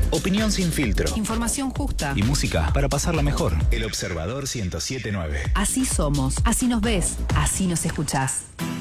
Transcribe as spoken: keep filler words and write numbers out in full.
Opinión sin filtro. Información justa. Y música para pasarla mejor. El Observador ciento siete punto nueve. Así somos, así nos ves, así nos escuchás.